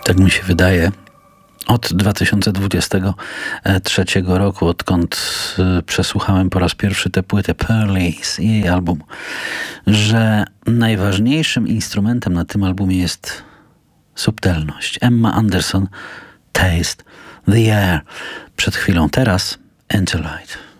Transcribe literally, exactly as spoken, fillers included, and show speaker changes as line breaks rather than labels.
Tak mi się wydaje, od dwa tysiące dwudziestego trzeciego roku, odkąd przesłuchałem po raz pierwszy tę płytę Pearlies i jej album, że najważniejszym instrumentem na tym albumie jest subtelność. Emma Anderson, Taste the Air. Przed chwilą, teraz Interlight.